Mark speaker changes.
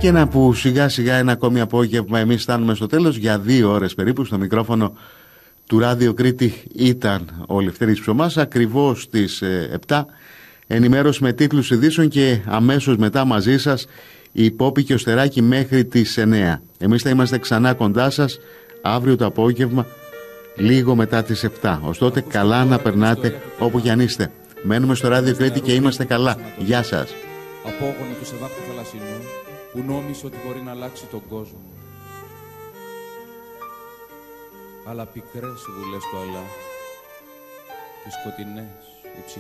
Speaker 1: Και να που σιγά σιγά ένα ακόμη απόγευμα εμείς φτάνουμε στο τέλος. Για 2 ώρες περίπου στο μικρόφωνο του Ράδιο Κρήτη ήταν ο Λευτέρης Ψωμάς. Ακριβώς στις 7 ενημέρωση με τίτλους ειδήσεων και αμέσως μετά μαζί σας η Πόπη και ο Στεράκη μέχρι τις 9. Εμείς θα είμαστε ξανά κοντά σας αύριο το απόγευμα λίγο μετά τις 7. Ως τότε καλά να περνάτε όπου κι αν είστε. Μένουμε στο Ράδιο Κρήτη και είμαστε καλά. Γεια σας.
Speaker 2: Απόγονο του Σεβάχτου Θαλασσινού που νόμισε ότι μπορεί να αλλάξει τον κόσμο. Αλλά πικρές οι δουλειές του αλλά και σκοτεινές.